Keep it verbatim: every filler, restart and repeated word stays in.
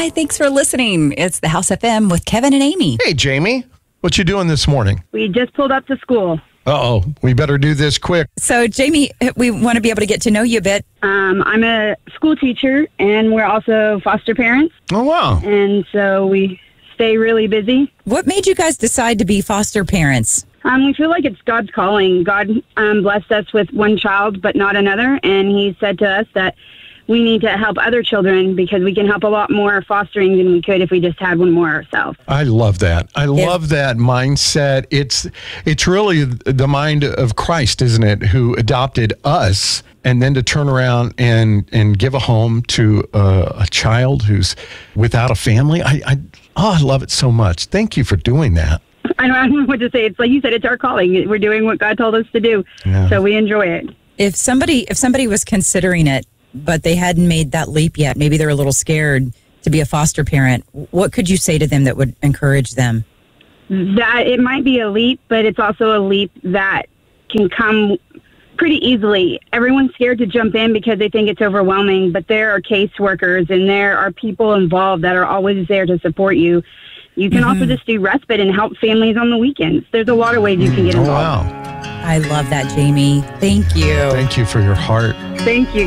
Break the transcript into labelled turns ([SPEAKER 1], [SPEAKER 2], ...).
[SPEAKER 1] Hi, thanks for listening. It's the House F M with Kevin and Amy.
[SPEAKER 2] Hey, Jamie. What you doing this morning?
[SPEAKER 3] We just pulled up to school.
[SPEAKER 2] Uh-oh. We better do this quick.
[SPEAKER 1] So, Jamie, we want to be able to get to know you a bit.
[SPEAKER 3] Um, I'm a school teacher, and we're also foster parents.
[SPEAKER 2] Oh, wow.
[SPEAKER 3] And so we stay really busy.
[SPEAKER 1] What made you guys decide to be foster parents?
[SPEAKER 3] Um, we feel like it's God's calling. God um, blessed us with one child, but not another. And he said to us that we need to help other children because we can help a lot more fostering than we could if we just had one more ourselves.
[SPEAKER 2] I love that. I
[SPEAKER 1] Yeah.
[SPEAKER 2] love that mindset. It's it's really the mind of Christ, isn't it, who adopted us, and then to turn around and, and give a home to uh, a child who's without a family. I, I oh, I love it so much. Thank you for doing that.
[SPEAKER 3] I don't, I don't know what to say. It's like you said, it's our calling. We're doing what God told us to do,
[SPEAKER 2] Yeah.
[SPEAKER 3] so we enjoy it.
[SPEAKER 1] If somebody if somebody was considering it, but they hadn't made that leap yet, maybe they're a little scared to be a foster parent, what could you say to them that would encourage them?
[SPEAKER 3] That it might be a leap, but it's also a leap that can come pretty easily. Everyone's scared to jump in because they think it's overwhelming, but there are caseworkers and there are people involved that are always there to support you. You can mm-hmm. also just do respite and help families on the weekends. There's a lot of ways you can get
[SPEAKER 2] Oh,
[SPEAKER 3] involved.
[SPEAKER 2] wow.
[SPEAKER 1] I love that, Jamie. Thank you.
[SPEAKER 2] Thank you for your heart.
[SPEAKER 3] Thank you.